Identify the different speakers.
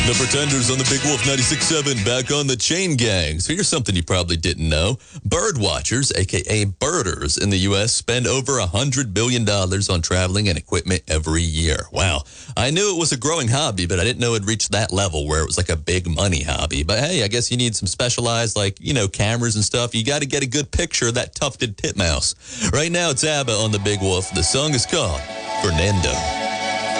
Speaker 1: The Pretenders on the Big Wolf 96.7, back on the Chain Gang. So here's something you probably didn't know. Bird watchers, a.k.a. birders in the U.S., spend over $100 billion on traveling and equipment every year. Wow. I knew it was a growing hobby, but I didn't know it reached that level where it was like a big money hobby. But hey, I guess you need some specialized, cameras and stuff. You got to get a good picture of that tufted titmouse. Right now, it's ABBA on the Big Wolf. The song is called Fernando.